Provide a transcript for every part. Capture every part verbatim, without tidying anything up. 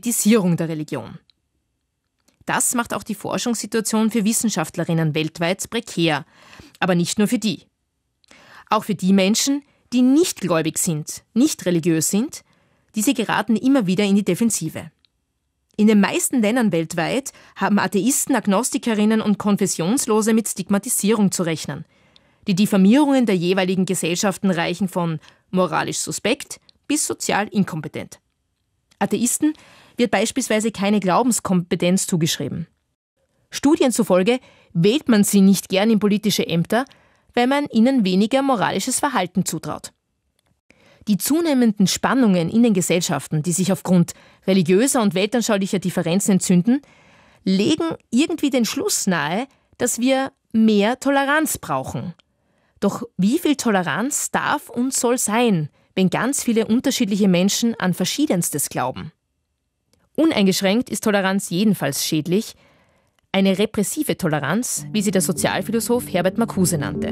Stigmatisierung der Religion. Das macht auch die Forschungssituation für Wissenschaftlerinnen weltweit prekär. Aber nicht nur für die. Auch für die Menschen, die nicht gläubig sind, nicht religiös sind, diese geraten immer wieder in die Defensive. In den meisten Ländern weltweit haben Atheisten, Agnostikerinnen und Konfessionslose mit Stigmatisierung zu rechnen. Die Diffamierungen der jeweiligen Gesellschaften reichen von moralisch suspekt bis sozial inkompetent. Atheisten wird beispielsweise keine Glaubenskompetenz zugeschrieben. Studien zufolge wählt man sie nicht gern in politische Ämter, weil man ihnen weniger moralisches Verhalten zutraut. Die zunehmenden Spannungen in den Gesellschaften, die sich aufgrund religiöser und weltanschaulicher Differenzen entzünden, legen irgendwie den Schluss nahe, dass wir mehr Toleranz brauchen. Doch wie viel Toleranz darf und soll sein, wenn ganz viele unterschiedliche Menschen an Verschiedenstes glauben? Uneingeschränkt ist Toleranz jedenfalls schädlich. Eine repressive Toleranz, wie sie der Sozialphilosoph Herbert Marcuse nannte.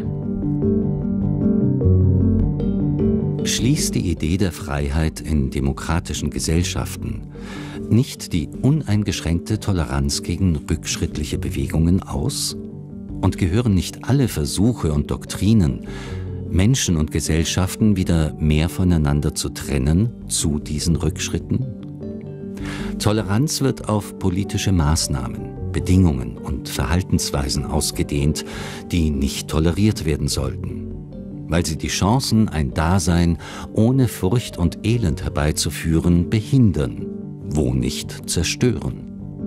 Schließt die Idee der Freiheit in demokratischen Gesellschaften nicht die uneingeschränkte Toleranz gegen rückschrittliche Bewegungen aus? Und gehören nicht alle Versuche und Doktrinen, Menschen und Gesellschaften wieder mehr voneinander zu trennen, zu diesen Rückschritten? Toleranz wird auf politische Maßnahmen, Bedingungen und Verhaltensweisen ausgedehnt, die nicht toleriert werden sollten, weil sie die Chancen, ein Dasein ohne Furcht und Elend herbeizuführen, behindern, wo nicht zerstören.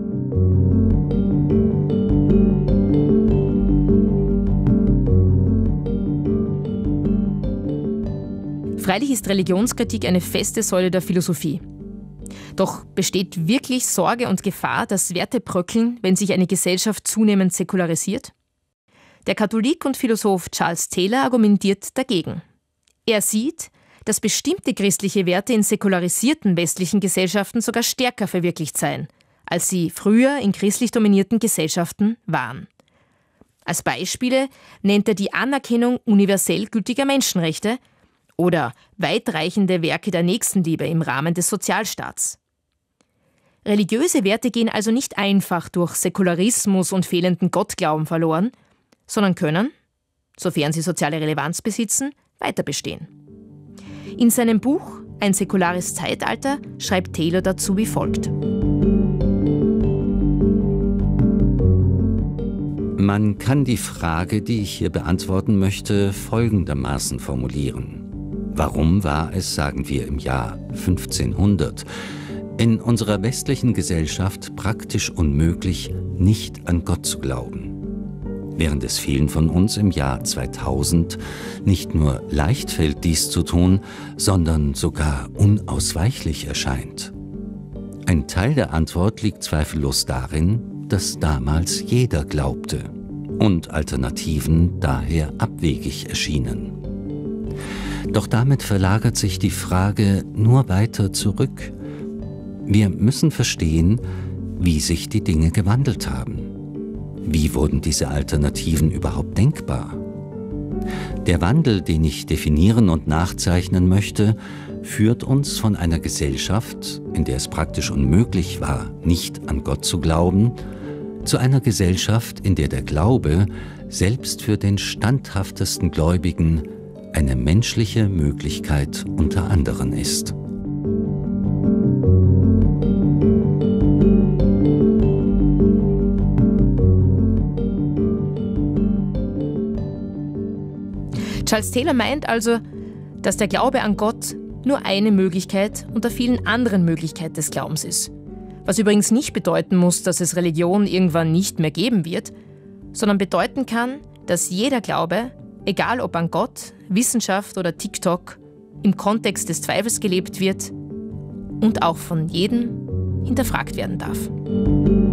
Freilich ist Religionskritik eine feste Säule der Philosophie. Doch besteht wirklich Sorge und Gefahr, dass Werte bröckeln, wenn sich eine Gesellschaft zunehmend säkularisiert? Der Katholik und Philosoph Charles Taylor argumentiert dagegen. Er sieht, dass bestimmte christliche Werte in säkularisierten westlichen Gesellschaften sogar stärker verwirklicht seien, als sie früher in christlich dominierten Gesellschaften waren. Als Beispiele nennt er die Anerkennung universell gültiger Menschenrechte oder weitreichende Werke der Nächstenliebe im Rahmen des Sozialstaats. Religiöse Werte gehen also nicht einfach durch Säkularismus und fehlenden Gottglauben verloren, sondern können, sofern sie soziale Relevanz besitzen, weiter bestehen. In seinem Buch »Ein säkulares Zeitalter« schreibt Taylor dazu wie folgt. Man kann die Frage, die ich hier beantworten möchte, folgendermaßen formulieren. Warum war es, sagen wir im Jahr fünfzehnhundert, in unserer westlichen Gesellschaft praktisch unmöglich, nicht an Gott zu glauben? Während es vielen von uns im Jahr zweitausend nicht nur leicht fällt, dies zu tun, sondern sogar unausweichlich erscheint. Ein Teil der Antwort liegt zweifellos darin, dass damals jeder glaubte und Alternativen daher abwegig erschienen. Doch damit verlagert sich die Frage nur weiter zurück. Wir müssen verstehen, wie sich die Dinge gewandelt haben. Wie wurden diese Alternativen überhaupt denkbar? Der Wandel, den ich definieren und nachzeichnen möchte, führt uns von einer Gesellschaft, in der es praktisch unmöglich war, nicht an Gott zu glauben, zu einer Gesellschaft, in der der Glaube selbst für den standhaftesten Gläubigen eine menschliche Möglichkeit unter anderen ist. Charles Taylor meint also, dass der Glaube an Gott nur eine Möglichkeit unter vielen anderen Möglichkeiten des Glaubens ist. Was übrigens nicht bedeuten muss, dass es Religion irgendwann nicht mehr geben wird, sondern bedeuten kann, dass jeder Glaube, egal ob an Gott, Wissenschaft oder TikTok, im Kontext des Zweifels gelebt wird und auch von jedem hinterfragt werden darf.